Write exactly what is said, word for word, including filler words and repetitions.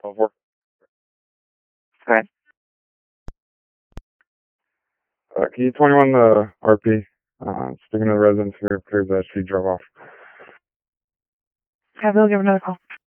Over. Good. Uh, key twenty-one, the R P. Uh, speaking to the residents who appears that she drove off. Okay, we'll give another call.